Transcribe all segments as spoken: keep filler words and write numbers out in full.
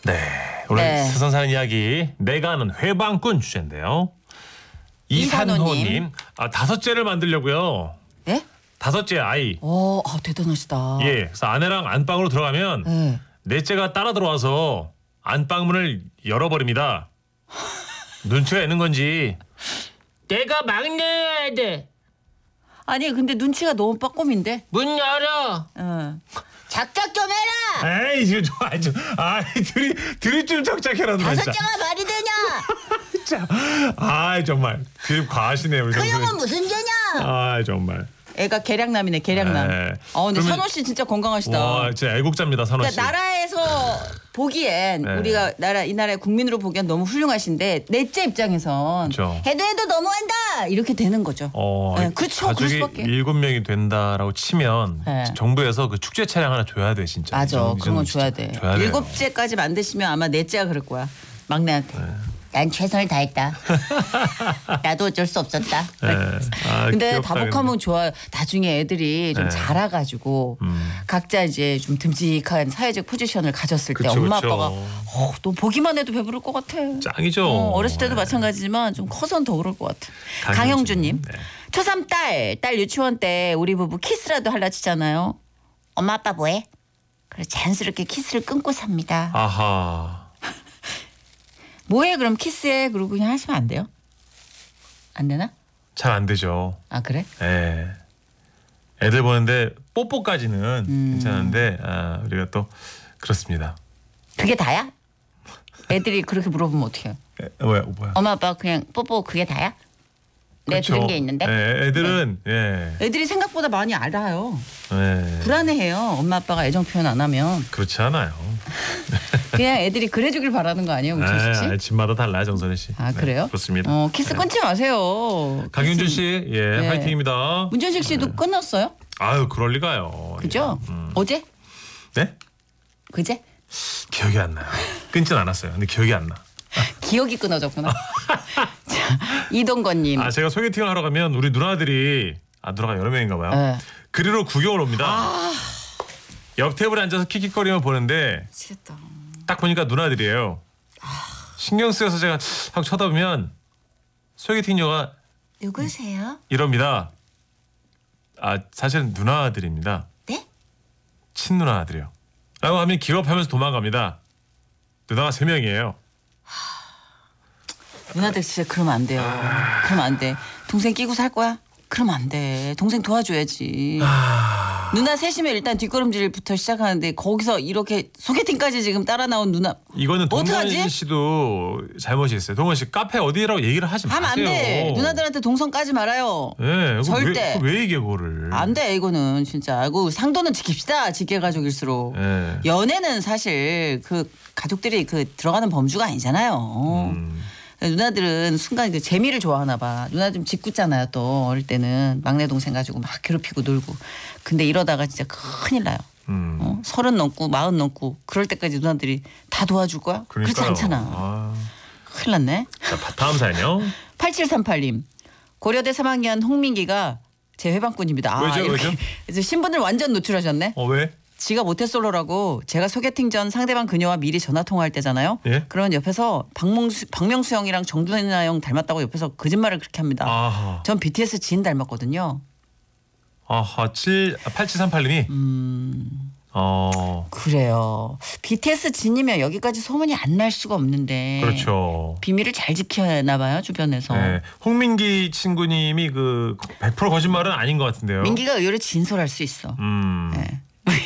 네, 오늘 네. 세상 사는 이야기 내가 아는 회방꾼 주제인데요. 이산호님, 아, 다섯째를 만들려고요. 예? 다섯째 아이. 어, 아, 대단하시다. 예, 그래서 아내랑 안방으로 들어가면 네. 넷째가 따라 들어와서 안방문을 열어버립니다. 눈치가 있는 건지 내가 막내야 돼. 아니 근데 눈치가 너무 빠꼼인데. 문 열어. 어. 작작 좀 해라. 에이 지금 좀 아이 좀 아이 들이 들이 좀 적적해라 누나 진짜. 다섯째가 말이 되냐? 진짜. 아 정말 드립 과하시네요. 우리 그 정선이. 형은 무슨 죄냐? 아 정말. 애가 계량남이네 계량남. 네. 어 근데 그러면- 선호 씨 진짜 건강하시다. 와 진짜 애국자입니다 선호 씨. 그러니까 나라에서 보기엔 네. 우리가 나라 이 나라의 국민으로 보기엔 너무 훌륭하신데 넷째 입장에선 그렇죠. 해도 해도 너무한다 이렇게 되는 거죠. 어, 네, 그렇죠. 그럴 가족이 수밖에. 일곱 명이 된다라고 치면 네. 정부에서 그 축제 차량 하나 줘야 돼 진짜. 맞아. 이 정도- 이 그런 건 정도 줘야 진짜 돼. 줘야 돼요. 일곱째까지 만드시면 아마 넷째가 그럴 거야. 막내한테. 네. 난 최선을 다했다. 나도 어쩔 수 없었다. 네. 아, 근데 귀엽다, 다복하면 좋아요. 나중에 애들이 좀 네. 자라가지고 음. 각자 이제 좀 듬직한 사회적 포지션을 가졌을 때 그쵸, 엄마 그쵸. 아빠가 어, 너 보기만 해도 배부를 것 같아. 짱이죠. 어, 어렸을 때도 네. 마찬가지지만 좀 커서는 더 그럴 것 같아. 강영준. 강영준님. 네. 초삼 딸, 딸 유치원 때 우리 부부 키스라도 할라 치잖아요. 엄마 아빠 뭐해? 그래 자연스럽게 키스를 끊고 삽니다. 아하. 뭐해 그럼 키스해 그러고 그냥 하시면 안 돼요? 안 되나? 잘 안 되죠. 아 그래? 예. 애들 보는데 뽀뽀까지는 음. 괜찮은데 아, 우리가 또 그렇습니다. 그게 다야? 애들이 그렇게 물어보면 어떡해요? 에, 뭐야 뭐야. 엄마 아빠 그냥 뽀뽀 그게 다야? 내가 그쵸. 들은 게 있는데? 예, 애들은 예. 애들이 생각보다 많이 알아요. 예. 불안해해요. 엄마 아빠가 애정 표현 안 하면. 그렇지 않아요. 그냥 애들이 그래주길 바라는 거 아니에요, 우철 씨? 예, 집마다 달라요, 정선혜 씨. 아 그래요? 네, 그렇습니다. 어 키스 끊지 마세요. 강윤준 키스- 씨, 예, 네. 화이팅입니다. 문전식 씨도 끊었어요? 아유, 그럴 리가요. 그죠? 예. 음. 어제? 네? 그제? 기억이 안 나요. 끊진 않았어요. 근데 기억이 안 나. 기억이 끊어졌구나. 자, 이동건님. 아, 제가 소개팅을 하러 가면 우리 누나들이 아 누나가 여러 명인가 봐요. 네. 그리로 구경을 옵니다. 아. 옆 테이블에 앉아서 킥킥거리며 보는데 미치겠다. 딱 보니까 누나들이에요. 신경 쓰여서 제가 하고 쳐다보면 소개팅녀가 누구세요? 이럽니다. 아 사실은 누나들입니다. 네? 친누나들이요. 라고 하면 기겁하면서 도망갑니다. 누나가 세 명이에요. 누나들 진짜 그러면 안 돼요. 그러면 안 돼. 동생 끼고 살 거야? 그러면 안 돼. 동생 도와줘야지. 누나 셋이면 일단 뒷걸음질부터 시작하는데 거기서 이렇게 소개팅까지 지금 따라 나온 누나 이거는 동건 어떡하지? 씨도 잘못이 있어요. 동건 씨 카페 어디라고 얘기를 하지 하면 안 마세요. 돼. 누나들한테 동선 까지 말아요. 네, 그거 절대. 왜, 왜 이게 그거를? 안 돼 이거는 진짜. 아이고 상도는 지킵시다. 직계 가족일수록. 네. 연애는 사실 그 가족들이 그 들어가는 범주가 아니잖아요. 음. 누나들은 순간 그 재미를 좋아하나 봐. 누나 좀 짓궂잖아요 또 어릴 때는 막내 동생 가지고 막 괴롭히고 놀고. 근데 이러다가 진짜 큰일 나요. 음. 어? 서른 넘고 마흔 넘고 그럴 때까지 누나들이 다 도와줄 거야? 그렇지 그러니까요. 않잖아. 아. 큰일 났네. 자, 다음 사연요. 팔칠삼팔님. 고려대 삼 학년 홍민기가 제 회방꾼입니다. 아, 왜죠, 이렇게 왜죠? 이제 신분을 완전 노출하셨네. 어 왜? 지가 모태솔로라고 제가 소개팅 전 상대방 그녀와 미리 전화 통화할 때잖아요. 예? 그런 옆에서 박명수, 박명수 형이랑 정준하 형 닮았다고 옆에서 거짓말을 그렇게 합니다. 아하. 전 비티에스 지인 닮았거든요. 아하 칠 팔칠삼팔님이. 음. 어. 그래요. 비티에스 진이면 여기까지 소문이 안 날 수가 없는데. 그렇죠. 비밀을 잘 지켜나 봐요 주변에서. 네. 홍민기 친구님이 그 백 퍼센트 거짓말은 아닌 것 같은데요. 민기가 의외로 진솔할 수 있어. 음. 네.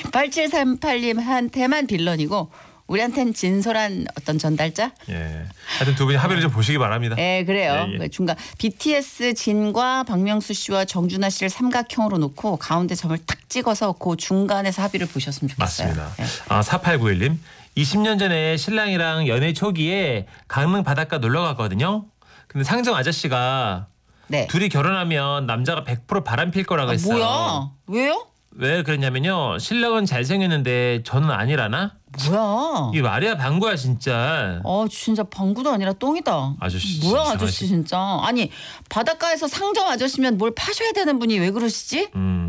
팔칠삼팔님한테만 빌런이고 우리한텐 진솔한 어떤 전달자? 예. 하여튼 두 분이 합의를 좀 보시기 바랍니다. 네, 그래요. 예, 예. 중간 비티에스 진과 박명수 씨와 정준하 씨를 삼각형으로 놓고 가운데 점을 탁 찍어서 그 중간에서 합의를 보셨으면 좋겠어요. 맞습니다. 네. 아 사팔구일님. 이십 년 전에 신랑이랑 연애 초기에 강릉 바닷가 놀러 갔거든요. 근데 상정 아저씨가 네. 둘이 결혼하면 남자가 백 퍼센트 바람 필 거라고 아, 했어요. 뭐야? 왜요? 왜 그랬냐면요. 신랑은 잘생겼는데 저는 아니라나? 뭐야? 이게 말이야 방구야 진짜. 어 진짜 방구도 아니라 똥이다. 아저씨 뭐야 진짜 아저씨 진짜. 아니 바닷가에서 상정 아저씨면 뭘 파셔야 되는 분이 왜 그러시지? 음.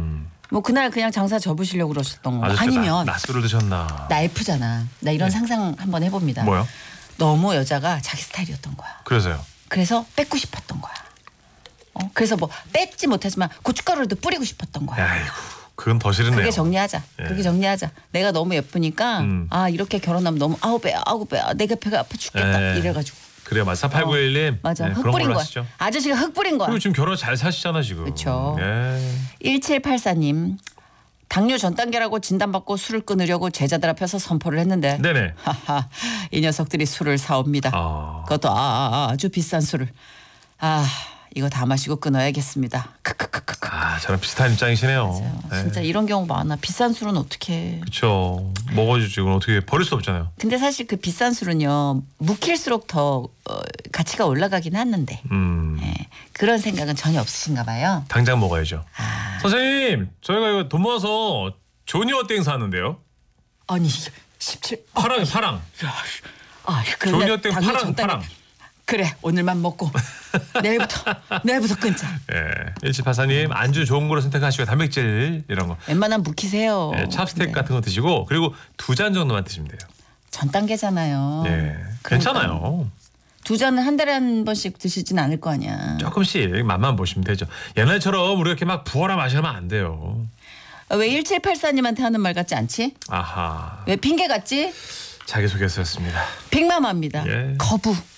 뭐 그날 그냥 장사 접으시려고 그러셨던 거. 아저씨가 아니면 나, 낮술을 드셨나. 나 F잖아. 나 이런 상상 한번 해봅니다. 뭐요? 너무 여자가 자기 스타일이었던 거야. 그래서요. 그래서 뺏고 싶었던 거야. 어? 그래서 뭐 뺏지 못하지만 고춧가루라도 뿌리고 싶었던 거야. 아이고, 그건 더 싫네요. 그렇게 정리하자. 예. 그렇게 정리하자. 내가 너무 예쁘니까 음. 아 이렇게 결혼하면 너무 아우 배야 아우 배야 내가 배가 아파 죽겠다 예. 이래가지고. 그래요, 맞아. 사팔구일님. 맞아. 네, 흙 그런 뿌린 걸로 거야. 하시죠. 아저씨가 흙 뿌린 거야. 그리고 지금 결혼 잘 사시잖아 지금. 그쵸. 예. 일칠팔사님 당뇨 전 단계라고 진단받고 술을 끊으려고 제자들 앞에서 선포를 했는데 네네. 하하 이 녀석들이 술을 사옵니다. 아. 그것도 아, 아, 아주 비싼 술을. 아 이거 다 마시고 끊어야겠습니다. 크크크크크. 아, 저랑 비슷한 입장이시네요. 예. 진짜 이런 경우 많아. 비싼 술은 어떻게? 그렇죠. 먹어주지. 이건 어떻게 버릴 수 없잖아요. 근데 사실 그 비싼 술은요 묵힐수록 더 어, 가치가 올라가긴 하는데 음. 예, 그런 생각은 전혀 없으신가 봐요. 당장 먹어야죠. 아. 선생님, 저희가 이거 돈 모아서 조니어 땡 사는데요. 아니 십칠. 파랑, 파랑. 아, 조니어 땡 파랑, 파랑. 그래 오늘만 먹고 내일부터 내일부터 끊자. 예. 일칠팔사님 안주 좋은 거로 선택하시고 단백질 이런 거. 웬만하면 묵히세요. 예, 찹스텍 네. 같은 거 드시고 그리고 두 잔 정도만 드시면 돼요. 전 단계잖아요. 예. 그러니까 괜찮아요. 두 잔은 한 달에 한 번씩 드시진 않을 거 아니야. 조금씩 맛만 보시면 되죠. 옛날처럼 우리가 이렇게 막 부어라 마시면 안 돼요. 왜 일칠팔사님한테 하는 말 같지 않지? 아하. 왜 핑계 같지? 자기소개서였습니다. 빅마마입니다. 예. 거부.